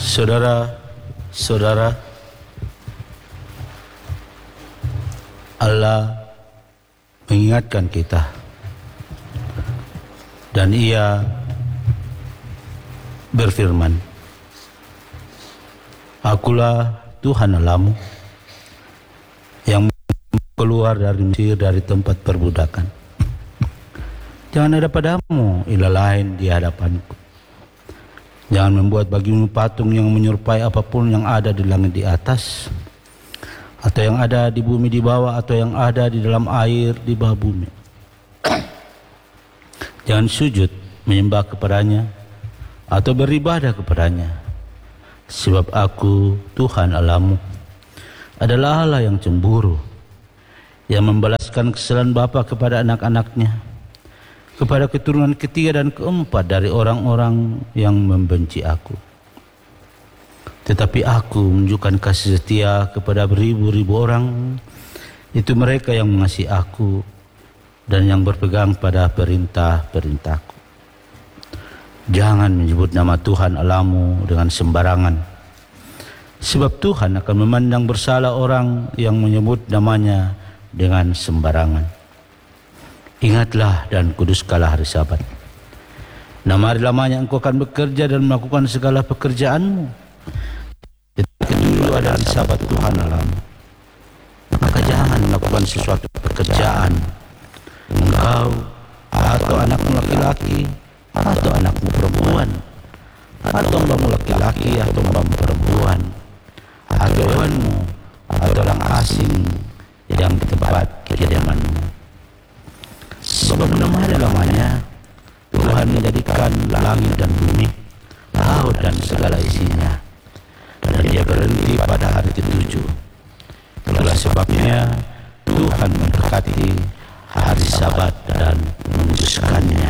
Saudara-saudara, Allah mengingatkan kita dan Ia berfirman, Akulah Tuhan Allahmu yang keluar dari Mesir, dari tempat perbudakan. Jangan ada padamu ilah lain di hadapanku. Jangan membuat bagimu patung yang menyerupai apapun yang ada di langit di atas, atau yang ada di bumi di bawah, atau yang ada di dalam air di bawah bumi. Jangan sujud menyembah kepadanya atau beribadah kepadanya, sebab Aku, Tuhan Allahmu, adalah Allah yang cemburu, yang membalaskan kesalahan bapa kepada anak-anaknya, kepada keturunan ketiga dan keempat dari orang-orang yang membenci Aku. Tetapi Aku menunjukkan kasih setia kepada beribu-ribu orang, itu mereka yang mengasihi Aku dan yang berpegang pada perintah-perintahku. Jangan menyebut nama Tuhan Allahmu dengan sembarangan, sebab Tuhan akan memandang bersalah orang yang menyebut namanya dengan sembarangan. Ingatlah dan kuduskanlah hari Sabat. Nama hari lamanya engkau akan bekerja dan melakukan segala pekerjaanmu. Tetapi dulu ada hari Sabat Tuhan Allahmu. Maka jangan melakukan sesuatu pekerjaan, engkau atau anakmu laki-laki atau anakmu perempuan, atau hambamu laki-laki atau hambamu perempuan, atau hewanmu atau orang asing yang di tempat kediamanmu. Sebab nama lamanya Tuhan menjadikan langit dan bumi, laut dan segala isinya, dan Dia berhenti pada hari ke-7. Itulah sebabnya Tuhan memberkati hari Sabat dan menguduskannya.